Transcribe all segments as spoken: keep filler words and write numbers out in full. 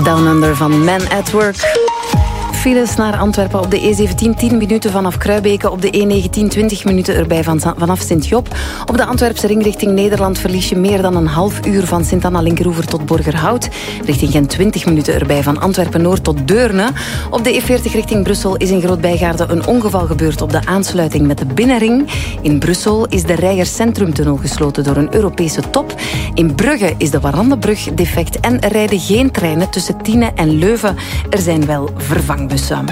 Down Under van Man at Work. Files naar Antwerpen op de E zeventien, tien minuten vanaf Kruibeke. Op de E negentien, twintig minuten erbij van, vanaf Sint-Job. Op de Antwerpse ring richting Nederland verlies je meer dan een half uur van Sint-Anna-Linkeroever tot Borgerhout. Richting Gent twintig minuten erbij van Antwerpen-Noord tot Deurne. Op de E veertig richting Brussel is in Groot-Bijgaarde een ongeval gebeurd op de aansluiting met de binnenring. In Brussel is de Reijer Centrumtunnel gesloten door een Europese top. In Brugge is de Warandenbrug defect en er rijden geen treinen tussen Tiene en Leuven. Er zijn wel vervangbussen.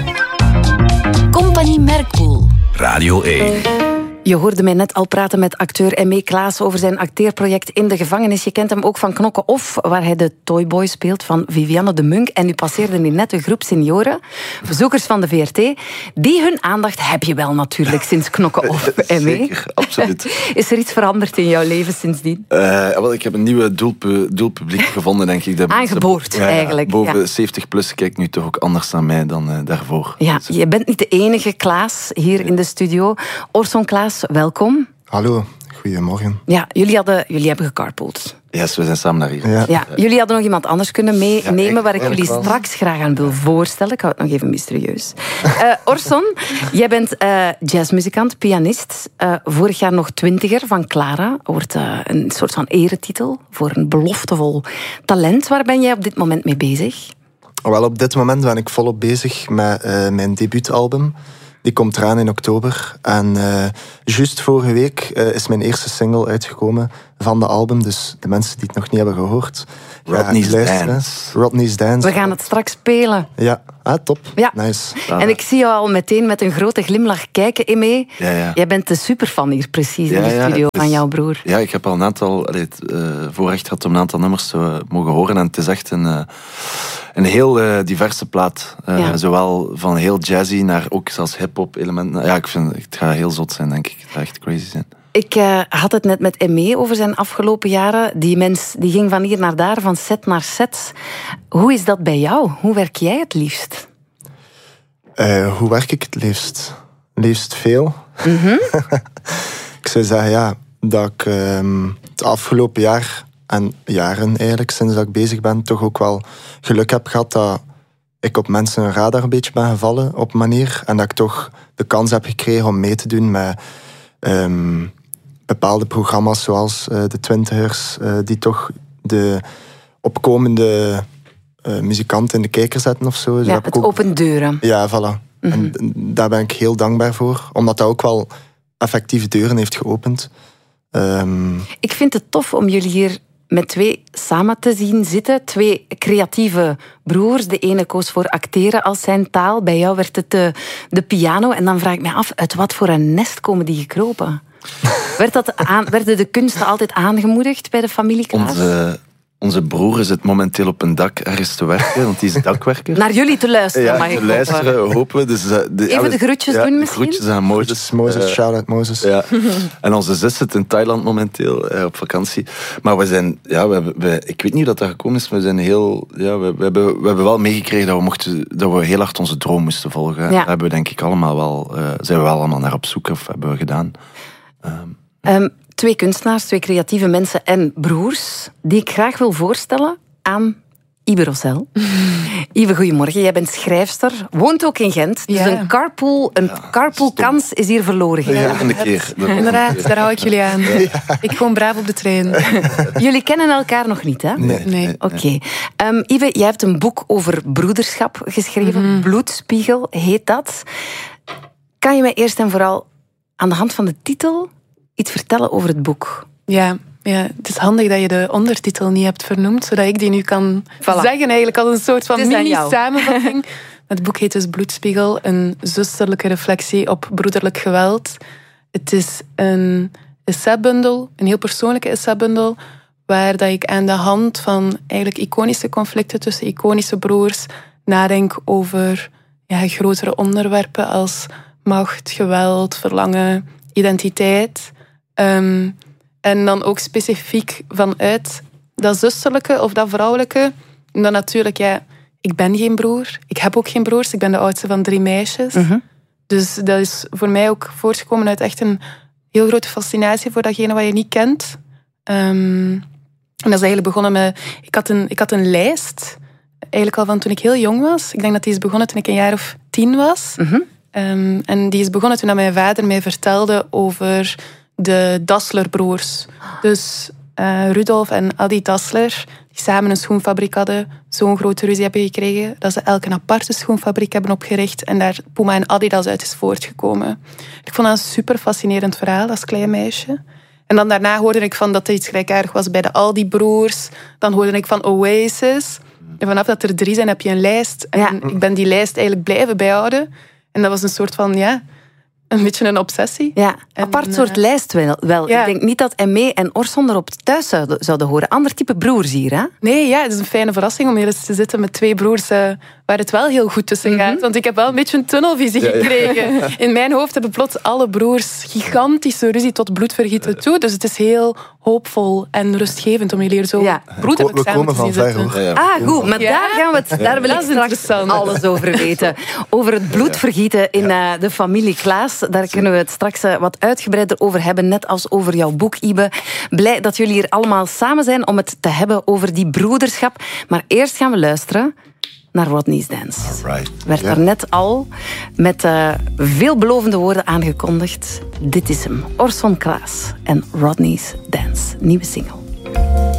Compagnie Merkpoel. Radio één. Je hoorde mij net al praten met acteur M E Klaas over zijn acteerproject in de gevangenis. Je kent hem ook van Knokke Off, waar hij de Toyboy speelt van Vivianne de Munk. En nu passeerde hier net een groep senioren, bezoekers van de V R T. Die hun aandacht heb je wel natuurlijk sinds Knokke Off, M E. Zeker, absoluut. Is er iets veranderd in jouw leven sindsdien? Uh, wel, ik heb een nieuwe doelpu- doelpubliek gevonden, denk ik. Dat Aangeboord, ja, eigenlijk. Boven ja. zeventig plus kijkt nu toch ook anders naar mij dan uh, daarvoor. Ja, je bent niet de enige Klaas hier in de studio. Orson Klaas, welkom. Hallo, goedemorgen. Ja, jullie, hadden, jullie hebben gecarpooled. Yes, we zijn samen naar hier. Ja. Ja, jullie hadden nog iemand anders kunnen meenemen, Ja, ik- waar ik jullie eigenlijk wel. straks graag aan wil voorstellen. Ik hou het nog even mysterieus. Uh, Orson, jij bent uh, jazzmuzikant, pianist. Uh, vorig jaar nog twintiger van Clara. Wordt uh, een soort van eretitel voor een beloftevol talent. Waar ben jij op dit moment mee bezig? Wel, op dit moment ben ik volop bezig met uh, mijn debuutalbum. Die komt eraan in oktober. En uh, juist vorige week uh, is mijn eerste single uitgekomen van de album. Dus de mensen die het nog niet hebben gehoord, ga Rodney's luisteren. Dance. Rodney's Dance. We gaan het straks spelen. Ja, ah, top. Ja. Nice. En ik zie jou al meteen met een grote glimlach kijken, Emme. Ja, ja. Jij bent de superfan hier precies Ja, in de ja, studio het is- van jouw broer. Ja, ik heb al een aantal allee, het, uh, voorrecht gehad om een aantal nummers te uh, mogen horen. En het is echt een, uh, een heel uh, diverse plaat. Uh, Ja. Zowel van heel jazzy naar ook zelfs hip-hop elementen. Ja, ik vind het gaat heel zot zijn, denk ik. Het gaat echt crazy zijn. Ik uh, had het net met Emme over zijn afgelopen jaren. Die mens die ging van hier naar daar, van set naar set. Hoe is dat bij jou? Hoe werk jij het liefst? Uh, hoe werk ik het liefst? Liefst veel. Mm-hmm. Ik zou zeggen, ja, dat ik um, het afgelopen jaar en jaren eigenlijk, sinds dat ik bezig ben, toch ook wel geluk heb gehad dat ik op mensen een radar een beetje ben gevallen op een manier. En dat ik toch de kans heb gekregen om mee te doen met um, bepaalde programma's zoals uh, de Twintigers, uh, die toch de opkomende uh, muzikanten in de kijker zetten of zo. Dus Ja, heb het ik ook... open deuren. Ja, voilà. Mhm. En daar ben ik heel dankbaar voor. Omdat dat ook wel effectieve deuren heeft geopend. Um, Ik vind het tof om jullie hier met twee samen te zien zitten. Twee creatieve broers. De ene koos voor acteren als zijn taal. Bij jou werd het de, de piano. En dan vraag ik me af, uit wat voor een nest komen die gekropen? Werd dat aan, werden de kunsten altijd aangemoedigd bij de familie Klaas? Onze, onze broer zit momenteel op een dak ergens te werken, want die is dakwerker. Naar jullie te luisteren, Ja, mag ik te luisteren, hopen. hopen we. Dus, uh, de, Even de groetjes ja, doen de misschien? groetjes aan Mozes. dus Mozes, Uh, shout-out Mozes. Ja. En onze zus zit in Thailand momenteel uh, op vakantie. Maar we zijn, ja, we hebben, we, ik weet niet hoe dat, dat gekomen is, maar we zijn heel, ja, we, we, hebben, we hebben wel meegekregen dat we, mochten, dat we heel hard onze droom moesten volgen. Ja. Daar hebben we denk ik allemaal wel, uh, zijn we wel allemaal naar op zoek, of hebben we gedaan. Um, Um, twee kunstenaars, twee creatieve mensen en broers, die ik graag wil voorstellen aan Ibe Rossel. Ibe, goedemorgen. Jij bent schrijfster, woont ook in Gent. Dus Ja. een carpool, een Ja, carpoolkans is hier verloren gegaan. de volgende keer. De volgende Inderdaad, keer. daar hou ik jullie aan. Ik woon braaf op de trein. Jullie kennen elkaar nog niet, hè? Nee. Nee. Oké. Okay. Um, Ibe, jij hebt een boek over broederschap geschreven. Mm-hmm. Bloedspiegel heet dat. Kan je mij eerst en vooral aan de hand van de titel iets vertellen over het boek? Ja, ja, het is handig dat je de ondertitel niet hebt vernoemd, zodat ik die nu kan Voilà. zeggen eigenlijk als een soort van Het is aan jou. mini-samenvatting. Het boek heet dus Bloedspiegel, een zusterlijke reflectie op broederlijk geweld. Het is een essaybundel, een heel persoonlijke essaybundel, waar dat ik aan de hand van eigenlijk iconische conflicten tussen iconische broers nadenk over ja, grotere onderwerpen als macht, geweld, verlangen, identiteit. Um, en dan ook specifiek vanuit dat zusterlijke of dat vrouwelijke. En dan natuurlijk, ja, ik ben geen broer. Ik heb ook geen broers. Ik ben de oudste van drie meisjes. Mm-hmm. Dus dat is voor mij ook voortgekomen uit echt een heel grote fascinatie voor datgene wat je niet kent. Um, en dat is eigenlijk begonnen met... Ik had een, ik had een lijst... eigenlijk al van toen ik heel jong was. Ik denk dat die is begonnen toen ik een jaar of tien was. Mm-hmm. Um, en die is begonnen toen mijn vader mij vertelde over de Dassler-broers. Dus uh, Rudolf en Adi Dassler, die samen een schoenfabriek hadden, zo'n grote ruzie hebben gekregen, dat ze elk een aparte schoenfabriek hebben opgericht en daar Puma en Adidas uit is voortgekomen. Ik vond dat een super fascinerend verhaal als klein meisje. En dan daarna hoorde ik van dat er iets gelijkaardig was bij de Aldi-broers. Dan hoorde ik van Oasis. En vanaf dat er drie zijn, heb je een lijst. En ja. ik ben die lijst eigenlijk blijven bijhouden. En dat was een soort van, ja, een beetje een obsessie. Ja, en, apart soort uh, lijst wel. wel. Ja. Ik denk niet dat Aimé en Orson erop thuis zouden, zouden horen. Ander type broers hier, hè? Nee, ja, het is een fijne verrassing om hier eens te zitten met twee broers uh, waar het wel heel goed tussen gaat. Mm-hmm. Want ik heb wel een beetje een tunnelvisie ja, gekregen. Ja. In mijn hoofd hebben plots alle broers gigantische ruzie tot bloedvergieten toe. Dus het is heel hoopvol en rustgevend om jullie hier zo ja. broederlijk we samen te zien zitten. Ver, ja, ja. Ah, goed, maar ja. daar gaan we het, daar wil ik straks alles over weten. Over het bloedvergieten in uh, de familie Klaas. Daar kunnen we het straks uh, wat uitgebreider over hebben, net als over jouw boek, Ibe. Blij dat jullie hier allemaal samen zijn om het te hebben over die broederschap. Maar eerst gaan we luisteren naar Rodney's Dance. Alright. Werd yeah. daarnet al met uh, veelbelovende woorden aangekondigd. Dit is hem, Orson Klaas en Rodney's Dance, nieuwe single.